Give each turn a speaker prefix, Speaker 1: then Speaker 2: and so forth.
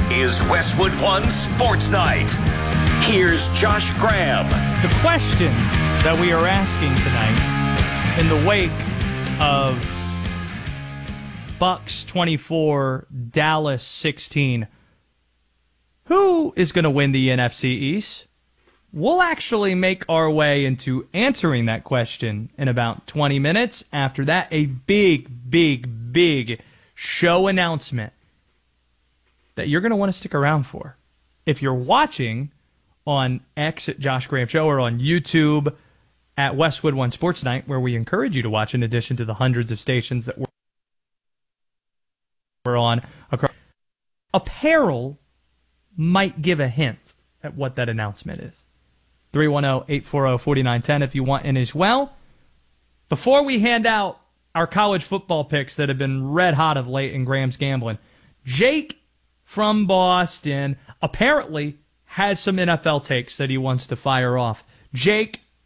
Speaker 1: is Westwood One Sports Night. Here's Josh Graham.
Speaker 2: The question that we are asking tonight in the wake of Bucks 24, Dallas 16, who is going to win the NFC East? We'll actually make our way into answering that question in about 20 minutes. After that, a big show announcement that you're going to want to stick around for. If you're watching on X at Josh Graham Show or on YouTube at Westwood One Sports Night, where we encourage you to watch in addition to the hundreds of stations that we're on across, apparel might give a hint at what that announcement is. 310-840-4910 if you want in as well. Before we hand out our college football picks that have been red hot of late in Graham's Gambling, Jake from Boston apparently has some NFL takes that he wants to fire off. Jake,